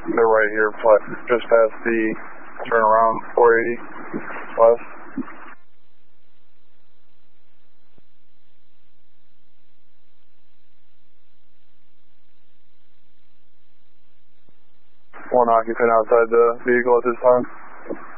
They're right here, just past the turnaround, 480 west. One occupant outside the vehicle at this time.